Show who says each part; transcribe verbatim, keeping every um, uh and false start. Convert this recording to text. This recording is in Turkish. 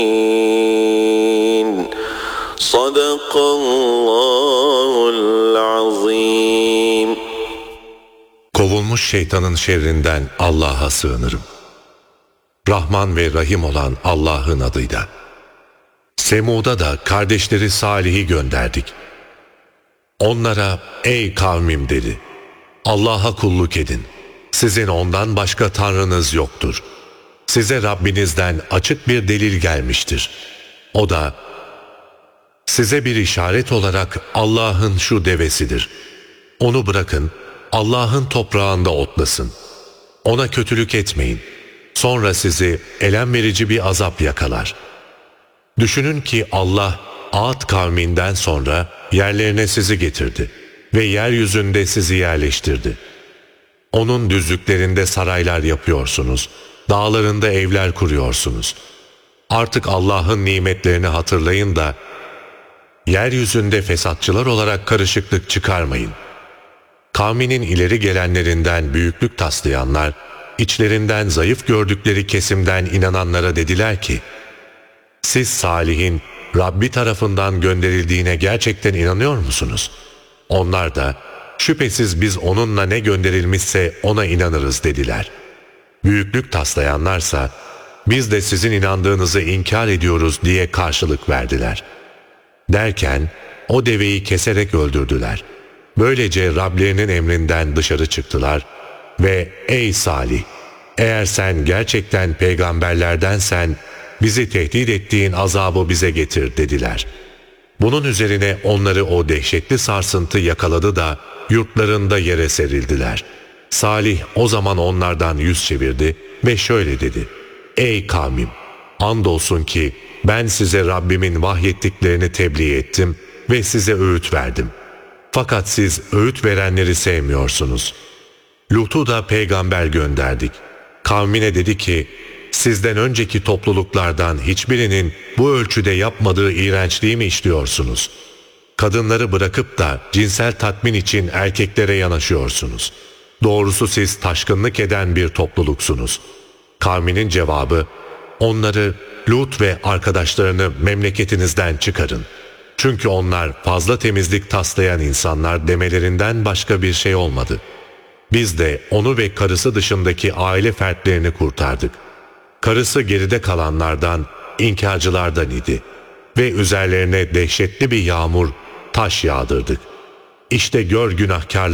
Speaker 1: Sadakallahul azim.
Speaker 2: Kovulmuş şeytanın şerrinden Allah'a sığınırım. Rahman ve Rahim olan Allah'ın adıyla. Semud'a da kardeşleri Salih'i gönderdik. Onlara ey kavmim dedi, Allah'a kulluk edin. Sizin ondan başka tanrınız yoktur. Size Rabbinizden açık bir delil gelmiştir. O da size bir işaret olarak Allah'ın şu devesidir. Onu bırakın, Allah'ın toprağında otlasın. Ona kötülük etmeyin. Sonra sizi elem verici bir azap yakalar. Düşünün ki Allah Ad kavminden sonra yerlerine sizi getirdi ve yeryüzünde sizi yerleştirdi. Onun düzlüklerinde saraylar yapıyorsunuz, dağlarında evler kuruyorsunuz. Artık Allah'ın nimetlerini hatırlayın da yeryüzünde fesatçılar olarak karışıklık çıkarmayın. Kavminin ileri gelenlerinden büyüklük taslayanlar, içlerinden zayıf gördükleri kesimden inananlara dediler ki, siz Salih'in Rabbi tarafından gönderildiğine gerçekten inanıyor musunuz? Onlar da, şüphesiz biz onunla ne gönderilmişse ona inanırız dediler. Büyüklük taslayanlarsa, biz de sizin inandığınızı inkar ediyoruz diye karşılık verdiler. Derken, o deveyi keserek öldürdüler. Böylece Rablerinin emrinden dışarı çıktılar ve ey Salih, eğer sen gerçekten peygamberlerdensen, bizi tehdit ettiğin azabı bize getir dediler. Bunun üzerine onları o dehşetli sarsıntı yakaladı da yurtlarında yere serildiler. Salih o zaman onlardan yüz çevirdi ve şöyle dedi, ey kavmim, andolsun ki ben size Rabbimin vahyettiklerini tebliğ ettim ve size öğüt verdim. Fakat siz öğüt verenleri sevmiyorsunuz. Lut'u da peygamber gönderdik. Kavmine dedi ki, sizden önceki topluluklardan hiçbirinin bu ölçüde yapmadığı iğrençliği mi işliyorsunuz? Kadınları bırakıp da cinsel tatmin için erkeklere yanaşıyorsunuz. Doğrusu siz taşkınlık eden bir topluluksunuz. Kavminin cevabı, onları, Lut ve arkadaşlarını memleketinizden çıkarın. Çünkü onlar fazla temizlik taslayan insanlar demelerinden başka bir şey olmadı. Biz de onu ve karısı dışındaki aile fertlerini kurtardık. Karısı geride kalanlardan, inkarcılardan idi ve üzerlerine dehşetli bir yağmur, taş yağdırdık. İşte gör günahkarlar